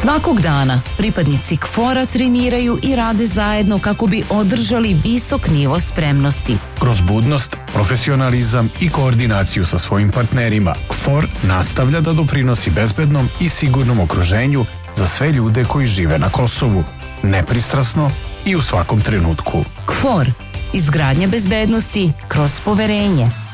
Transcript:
Svakog dana pripadnici KFOR-a treniraju i rade zajedno kako bi održali visok nivo spremnosti. Kroz budnost, profesionalizam i koordinaciju sa svojim partnerima, KFOR nastavlja da doprinosi bezbednom i sigurnom okruženju za sve ljude koji žive na Kosovu, nepristrasno i u svakom trenutku. KFOR, izgradnja bezbednosti kroz poverenje.